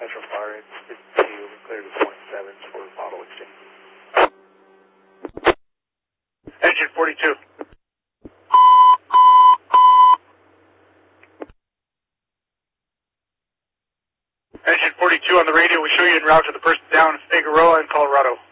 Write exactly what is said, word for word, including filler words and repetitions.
Central Fire, it's fifty-two, clear to twenty-sevens for bottle exchange. Engine forty-two. Engine forty-two on the radio, we show you en route to the person down in Figueroa in Colorado.